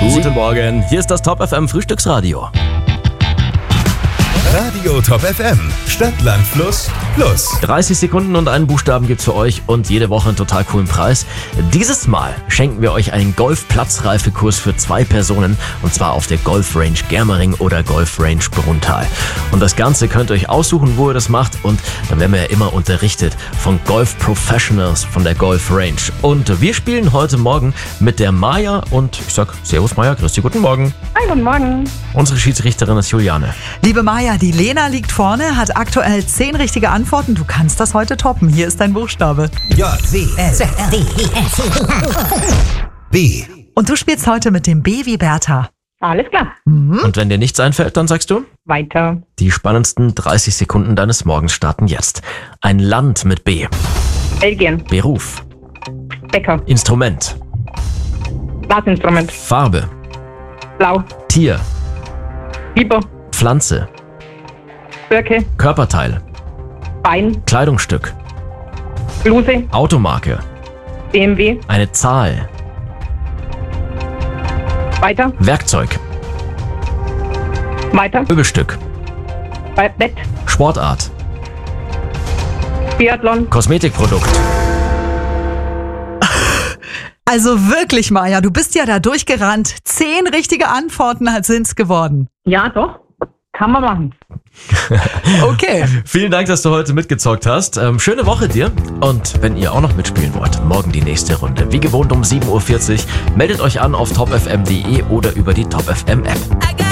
Guten Morgen, hier ist das Top FM Frühstücksradio. Radio Top FM, Stadt, Land, Fluss, Plus. 30 Sekunden und einen Buchstaben gibt's für euch und jede Woche einen total coolen Preis. Dieses Mal schenken wir euch einen Golf-Platzreifekurs für 2 Personen und zwar auf der Golf Range Germering oder Golf Range Bruntal. Und das Ganze könnt ihr euch aussuchen, wo ihr das macht und dann werden wir ja immer unterrichtet von Golf Professionals von der Golf Range. Und wir spielen heute Morgen mit der Maja und ich sag Servus Maja, grüß dich, guten Morgen. Hi, guten Morgen. Unsere Schiedsrichterin ist Juliane. Liebe Maja, die Lena liegt vorne, hat aktuell 10 richtige Antworten. Du kannst das heute toppen. Hier ist dein Buchstabe. J, C, L, D, E, F, B. Und du spielst heute mit dem B wie Bertha. Alles klar. Und wenn dir nichts einfällt, dann sagst du? Weiter. Die spannendsten 30 Sekunden deines Morgens starten jetzt. Ein Land mit B. Belgien. Beruf. Bäcker. Instrument. Blasinstrument. Farbe. Blau. Tier. Biber. Pflanze. Birke. Körperteil. Bein. Kleidungsstück. Bluse. Automarke. BMW. Eine Zahl. Weiter. Werkzeug. Weiter. Möbelstück. Bett. Sportart. Biathlon. Kosmetikprodukt. Also wirklich, Maja, du bist ja da durchgerannt. 10 richtige Antworten sind's geworden. Ja, doch. Kann man machen. Okay. Vielen Dank, dass du heute mitgezockt hast. Schöne Woche dir. Und wenn ihr auch noch mitspielen wollt, morgen die nächste Runde. Wie gewohnt um 7.40 Uhr. Meldet euch an auf topfm.de oder über die Top FM App.